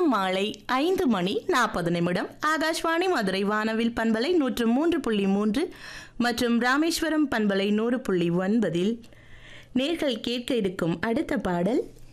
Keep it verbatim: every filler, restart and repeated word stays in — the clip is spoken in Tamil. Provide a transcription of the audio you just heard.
நேரம் மாலை ஐந்து மணி நாற்பது நிமிடம். ஆகாஷ்வாணி மதுரை வானவில் பண்பலை நூற்று மூன்று புள்ளி மூன்று மற்றும் ராமேஸ்வரம் பண்பலை நூறு புள்ளி ஒன்பதில் நேர்கள் கேட்க இருக்கும் அடுத்த பாடல்